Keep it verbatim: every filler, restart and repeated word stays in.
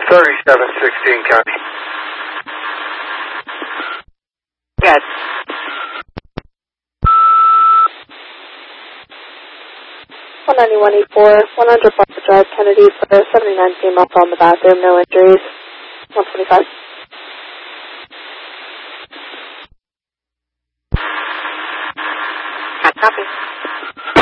thirty-seven sixteen, County. Good. one ninety-one E four, one hundred Buffalo Drive, Kennedy, for seventy-nine came up on the bathroom, no injuries. one twenty-five. Copy.